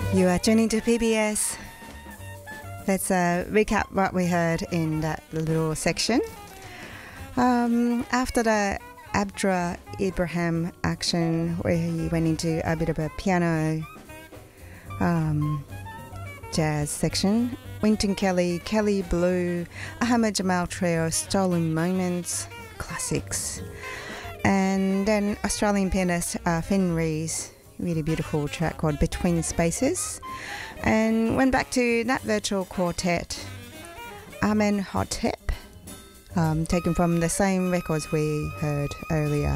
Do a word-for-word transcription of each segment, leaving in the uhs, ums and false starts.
You are tuning to P B S. Let's uh, recap what we heard in that little section. Um, after the Abdra Ibrahim action, where he went into a bit of a piano um, jazz section, Wynton Kelly, Kelly Blue, Ahmed Jamal Trio, Stolen Moments, classics. And then Australian pianist uh, Finn Rees, really beautiful track called Between Spaces. And went back to that virtual quartet, Amen Hotep, um, taken from the same records we heard earlier,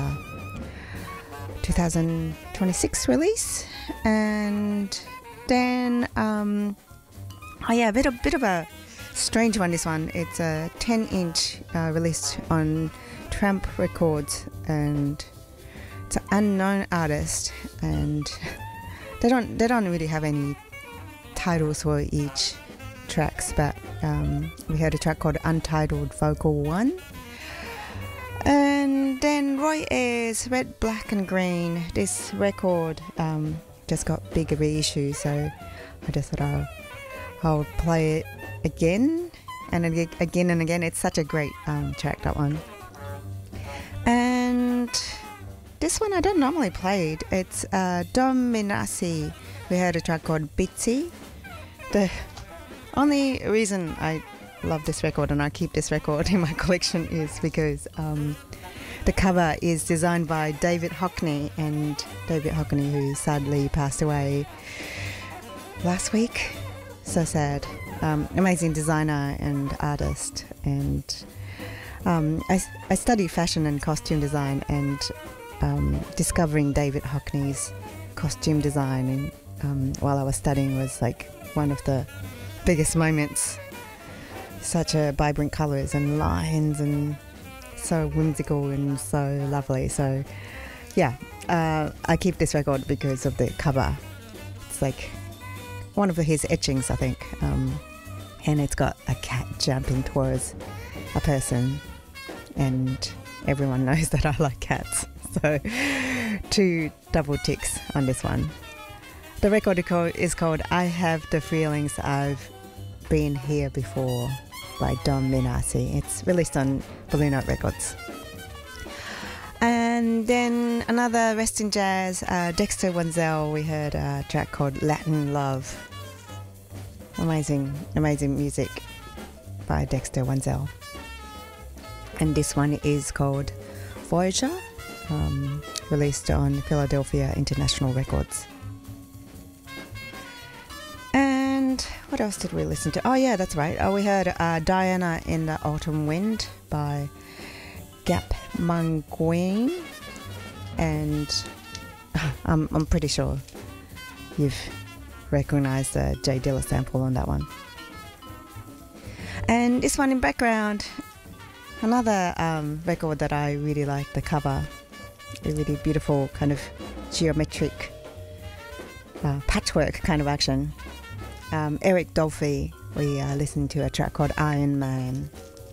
twenty twenty-six release. And then, um, oh yeah, a bit of, bit of a strange one, this one. It's a ten inch uh, released on Tramp Records, and it's an unknown artist, and they don't they don't really have any titles for each tracks, but um, we heard a track called Untitled Vocal One. And then Roy Ayers, Red, Black and Green. This record um, just got bigger reissue, so I just thought I'll, I'll play it again and again and again. It's such a great um, track, that one. And this one I don't normally play it. It's uh, Dom Minasi. We heard a track called Bitsy. The only reason I love this record and I keep this record in my collection is because um, the cover is designed by David Hockney, and David Hockney, who sadly passed away last week. So sad. Um, amazing designer and artist, and Um, I, I studied fashion and costume design, and um, discovering David Hockney's costume design and, um, while I was studying was like one of the biggest moments. Such a vibrant colours and lines, and so whimsical and so lovely. So yeah, uh, I keep this record because of the cover. It's like one of his etchings, I think, um, and it's got a cat jumping towards a person. And everyone knows that I like cats, so two double ticks on this one. The record is called I Have the Feelings I've Been Here Before by Dom Minasi. It's released on Blue Note Records. And then another Western jazz, uh, Dexter Wenzel. We heard a track called Latin Love. Amazing, amazing music by Dexter Wenzel. And this one is called Voyager, um, released on Philadelphia International Records. And what else did we listen to? Oh yeah, that's right. Oh, we heard uh, Diana in the Autumn Wind by Gap Manguin. And I'm, I'm pretty sure you've recognized the Jay Dilla sample on that one. And this one in background, another um, record that I really like, the cover, a really beautiful kind of geometric uh, patchwork kind of action. Um, Eric Dolphy, we are listening to a track called Iron Man.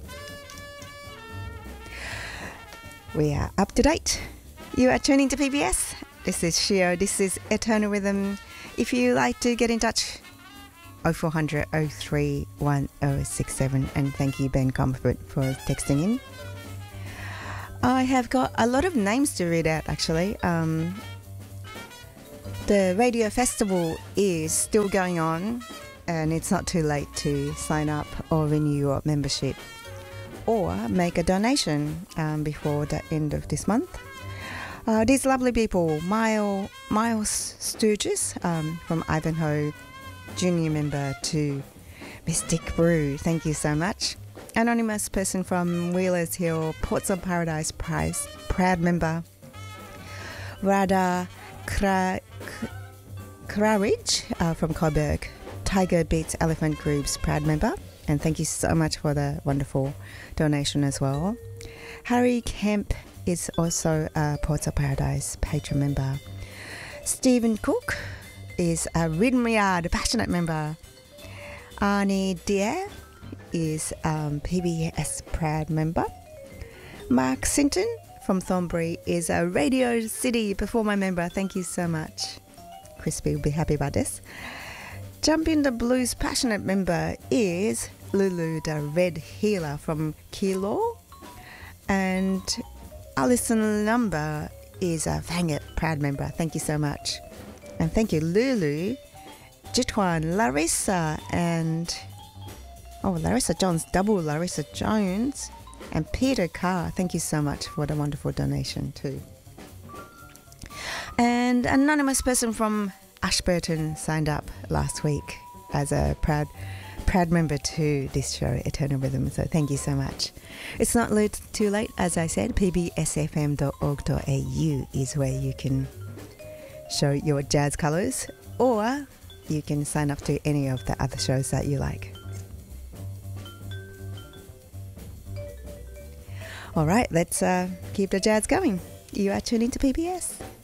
We are up to date. You are tuning to P B S. This is Shio. This is Eternal Rhythm. If you like to get in touch, oh four hundred, oh three one oh six seven, and thank you Ben Comfort for texting in. I have got a lot of names to read out, actually. Um, the radio festival is still going on, and it's not too late to sign up or renew your membership or make a donation um, before the end of this month. Uh, these lovely people, Miles, Miles Sturgis um, from Ivanhoe, junior member to Mystic Brew, thank you so much. Anonymous person from Wheelers Hill, Ports of Paradise Prize, proud member. Radha Kra- Kraridge uh, from Coburg, Tiger Beats Elephant Group's proud member, and thank you so much for the wonderful donation as well. Harry Kemp is also a Ports of Paradise patron member. Stephen Cook is a Rhythm Yard passionate member. Arnie Dier is um, P B S proud member. Mark Sinton from Thornbury is a Radio City performer member. Thank you so much. Crispy will be happy about this. Jumping the Blues Passionate member is Lulu the Red Healer from Kilo. And Alison Lumber is a Fang It proud member. Thank you so much. And thank you, Lulu, Jitwan, Larissa, and oh, Larissa Jones, double Larissa Jones, and Peter Carr. Thank you so much for the wonderful donation too. And an anonymous person from Ashburton signed up last week as a proud proud member to this show, Eternal Rhythm. So thank you so much. It's not late, too late, as I said. p b s f m dot org dot a u is where you can show your jazz colours, or you can sign up to any of the other shows that you like. All right, let's uh, keep the jazz going. You are tuning to P B S.